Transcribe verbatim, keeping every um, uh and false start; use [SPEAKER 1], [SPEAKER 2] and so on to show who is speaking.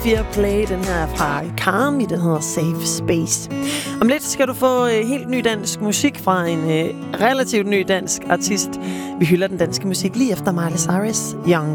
[SPEAKER 1] Fear Play, den her fra Karmi, den hedder Safe Space. Om lidt skal du få øh, helt ny dansk musik fra en øh, relativt ny dansk artist. Vi hylder den danske musik lige efter Miley Cyrus, Young